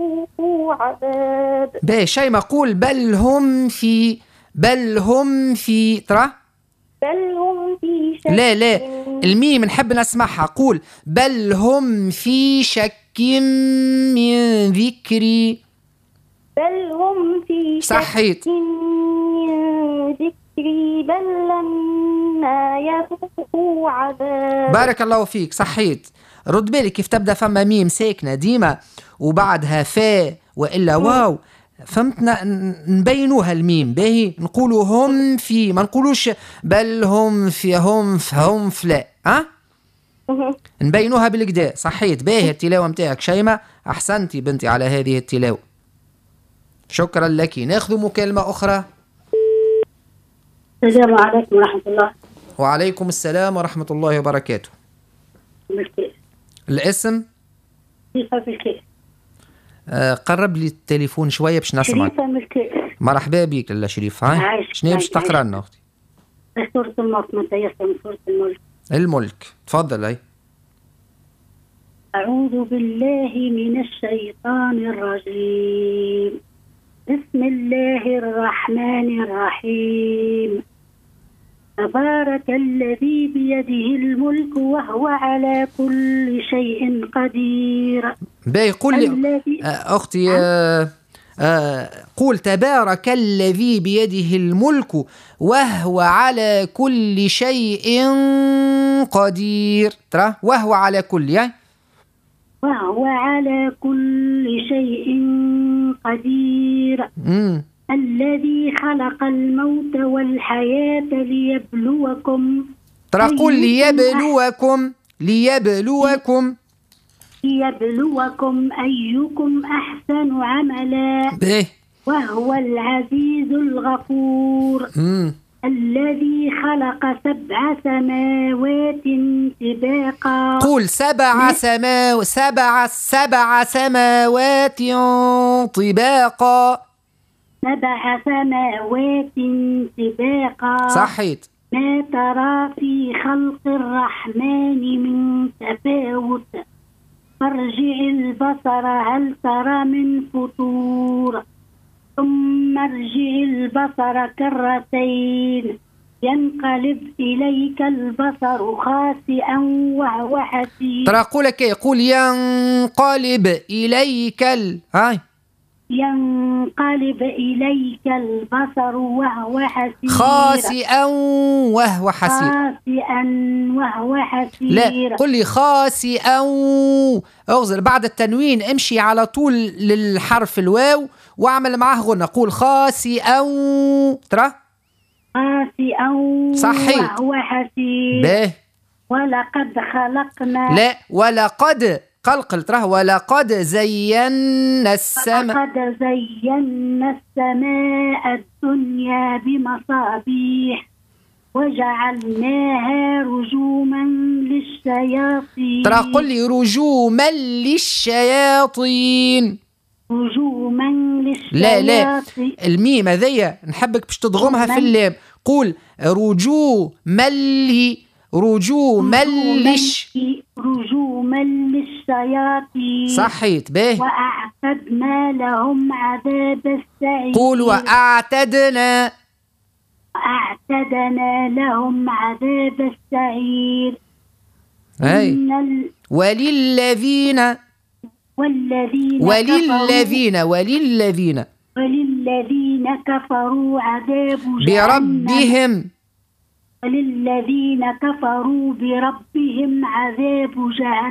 يذوقوا عذاب. باهي شيماء قول بل هم في ترى بل هم في شك. لا الميم نحب نسمعها. قول بل هم في شك من ذكري. بل هم في شك صحيت من ذكري بل لما يذوقوا عذاب. بارك الله فيك صحيت. رد بالك كيف تبدا فما ميم ساكنه ديما وبعدها فاء والا واو، فهمتنا؟ نبينوها الميم باهي، نقولوا هم في، ما نقولوش بل هم في لا نبينوها بالكدا. صحيت باهي. التلاوه نتاعك شيماء، احسنتي بنتي على هذه التلاوه، شكرا لك. ناخذ مكالمه اخرى. السلام عليكم ورحمه الله. وعليكم السلام ورحمه الله وبركاته. بالخير. الاسم؟ شريفه بالخير. قرب لي التليفون شويه باش نسمعك. شريفه بالخير. مرحبا بك لاله شريف. هاي شنو باش تقرا لنا اختي؟ سورة الملك، من تيسر من سورة الملك. تفضل. هاي أعوذ بالله من الشيطان الرجيم. بسم الله الرحمن الرحيم. تبارك الذي بيده الملك وهو على كل شيء قدير. باهي قول لي أختي قول تبارك الذي بيده الملك وهو على كل شيء قدير. ترى وهو على كل وهو على كل شيء قدير. الذي خلق الموت والحياة ليبلوكم. ترى قول ليبلوكم أيكم أحسن عملا. وهو العزيز الغفور. الذي خلق 7 سماوات طباقا. قول 7 سماوات طباقا. 7 سماوات طباقا. صحيت. ما ترى في خلق الرحمن من تفاوت. فارجع البصر هل ترى من فطور. ثم ارجع البصر كرتين ينقلب إليك البصر خاسئا وهو حسير. ترى قولك قول ينقلب إليك ينقلب إليك البصر وهو حسير. خاسئا وهو حسير. لا قل لي خاسئا. اغزر بعد التنوين امشي على طول للحرف الواو واعمل معه غنى. قول خاسئا. ترى خاسئا وهو حسير. ولقد خلقنا. لا ولقد قلقل. ترى ولقد زينا السماء. ولقد زينا السماء الدنيا بمصابيح وجعلناها رجوما للشياطين. ترى قل لي رجوما للشياطين. رجوما للشياطين. لا الميم هذيا نحبك باش تضغمها في اللام. قول رجوما للشياطين. صحيت باهي. وأعتدنا لهم عذاب السعير. قول وأعتدنا لهم عذاب السعير. وللذين كفروا عذاب جهنم. وللذين كفروا بربهم عذاب جهنم.